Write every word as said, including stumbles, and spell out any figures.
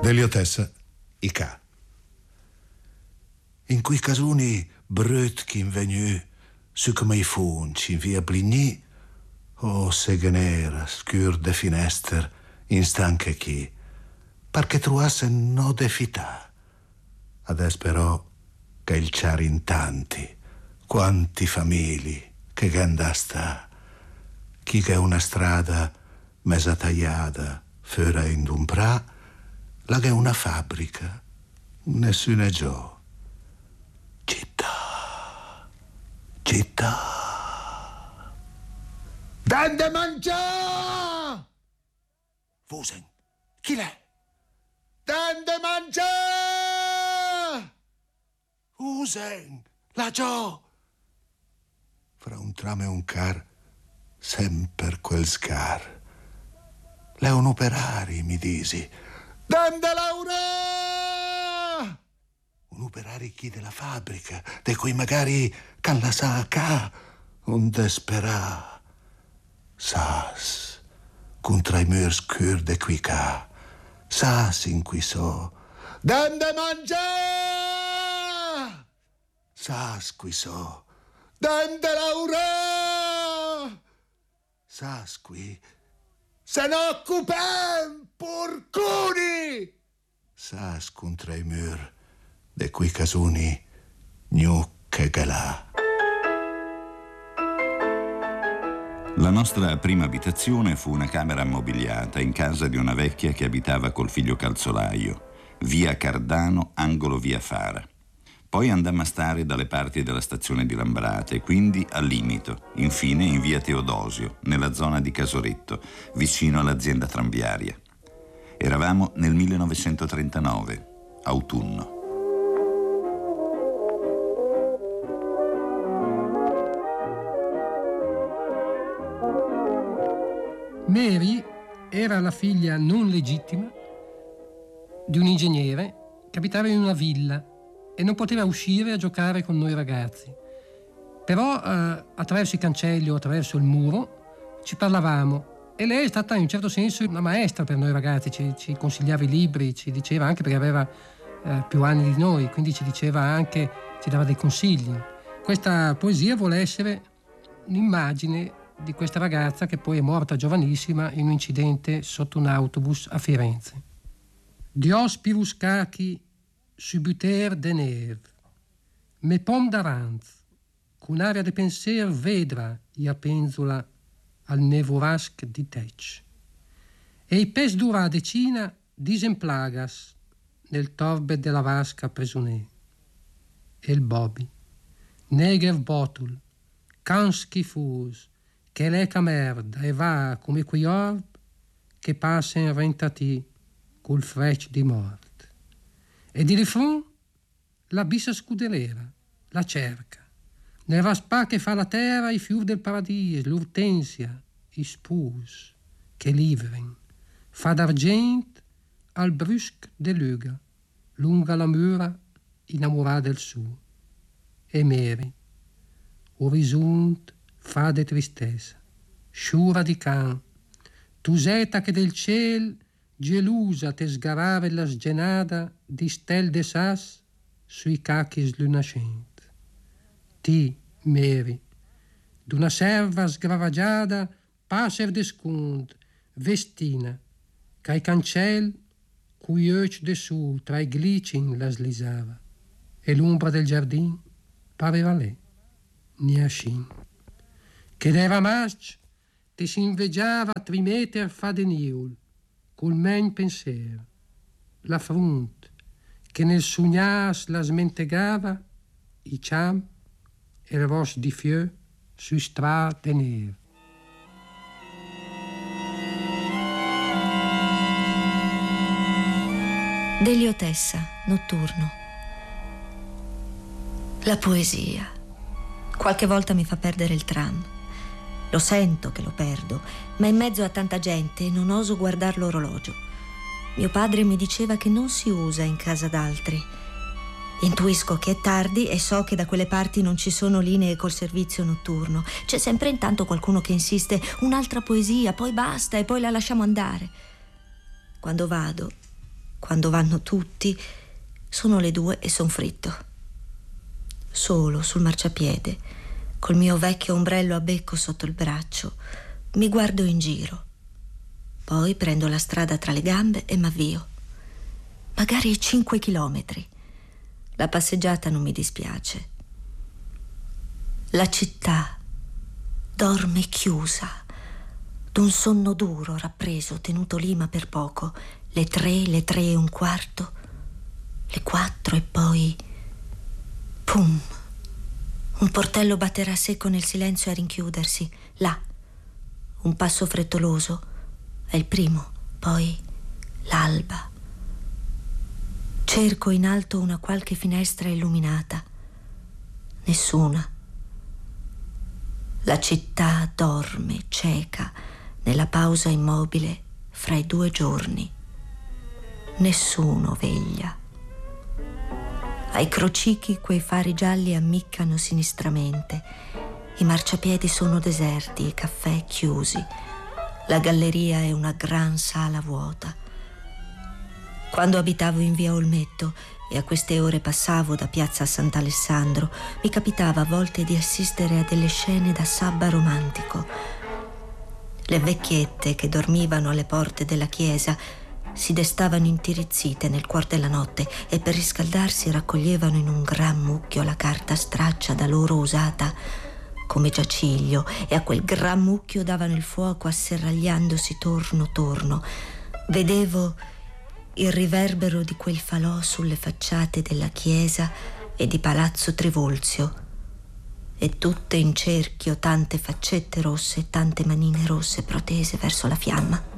Deliotessa, i ca. In quei casuni brut che venu su come i funci in via Bligny, o seghenera, scur de finester, in stanche chi, perché truasse no de fità. Adesso però che il ciari in tanti, quanti famigli che ganda sta, chi che una strada mesa tagliata fera in un pra, la che una fabbrica, nessuno è giù. Città, città. Dande mangia! Fusen, chi l'è? Dande mangia! Fusen, la giò! Fra un tram e un car, sempre quel scar. Le un operari, mi disi. Dande Laura! Un operari chi della fabbrica, de cui magari can la sa a ca, un desperà. Sas, contra i murs scur de qui ca, sas in qui so. Dande mangia! Sas qui so. Dande Laura! Sas qui. Se n'occupem, porcuni! Sas contra i mur, de quei casuni, gnucche galà. La nostra prima abitazione fu una camera ammobiliata in casa di una vecchia che abitava col figlio calzolaio, via Cardano, angolo via Fara. Poi andammo a stare dalle parti della stazione di Lambrate, quindi a Limito, infine in via Teodosio, nella zona di Casoretto, vicino all'azienda tranviaria. Eravamo nel millenovecentotrentanove, autunno. Mary era la figlia non legittima di un ingegnere che abitava in una villa e non poteva uscire a giocare con noi ragazzi. Però eh, attraverso i cancelli o attraverso il muro ci parlavamo e lei è stata in un certo senso una maestra per noi ragazzi, ci, ci consigliava i libri, ci diceva anche, perché aveva eh, più anni di noi, quindi ci diceva anche, ci dava dei consigli. Questa poesia vuole essere un'immagine di questa ragazza che poi è morta giovanissima in un incidente sotto un autobus a Firenze. Dios pirus cachi subuter de neve, me pom d'aranz, con aria de penser vedra ia penzula al nevorasc di tec. E i pes dura decina disemplagas nel torbe della vasca presunè. E il Bobby, neger botul, can schifus, che leca merda e va come quei orb che passa in rentati col freccio di morte. E di rifron la bissa scudelera, la cerca, nel raspà che fa la terra i fior del paradis, l'urtensia, i spus, che livren, fa d'argent al brusc de luga, lunga la mura innamorata del suo. E Mary, orizzont fa de tristezza, sciura di can, tuseta che del ciel gelusa te sgarave la sgenada di stel de sas sui cachis lunascent. Ti, Mary, d'una serva sgravagiada passer descund, vestina, c'ai cancel cui oec de su tra i glicin la slisava, e l'ombra del giardin pareva lei, niascin. Che d'era masc te s'invegiava trimeter fa de niul, col men penser, la frunt, che nel sugnas la smentegava, i ciam e le ros di fieu su stra de neve. Deliotessa, notturno. La poesia. Qualche volta mi fa perdere il tram. Lo sento che lo perdo, ma in mezzo a tanta gente non oso guardar l'orologio. Mio padre mi diceva che non si usa in casa d'altri. Intuisco che è tardi e so che da quelle parti non ci sono linee col servizio notturno. C'è sempre intanto qualcuno che insiste: un'altra poesia, poi basta e poi la lasciamo andare. Quando vado, quando vanno tutti, sono le due e son fritto. Solo sul marciapiede, col mio vecchio ombrello a becco sotto il braccio, mi guardo in giro. Poi prendo la strada tra le gambe e m'avvio. Magari cinque chilometri. La passeggiata non mi dispiace. La città dorme chiusa, d'un sonno duro, rappreso, tenuto lì ma per poco. Le tre, le tre e un quarto, le quattro e poi... pum! Un portello batterà secco nel silenzio a rinchiudersi. Là, un passo frettoloso. È il primo, poi l'alba. Cerco in alto una qualche finestra illuminata. Nessuna. La città dorme, cieca, nella pausa immobile fra i due giorni. Nessuno veglia. Ai crocichi quei fari gialli ammiccano sinistramente. I marciapiedi sono deserti, i caffè chiusi. La galleria è una gran sala vuota. Quando abitavo in via Olmetto e a queste ore passavo da piazza Sant'Alessandro, mi capitava a volte di assistere a delle scene da sabba romantico. Le vecchiette che dormivano alle porte della chiesa si destavano intirizzite nel cuor della notte e per riscaldarsi raccoglievano in un gran mucchio la carta straccia da loro usata come giaciglio e a quel gran mucchio davano il fuoco asserragliandosi torno torno. Vedevo il riverbero di quel falò sulle facciate della chiesa e di Palazzo Trivolzio, e tutte in cerchio tante faccette rosse e tante manine rosse protese verso la fiamma.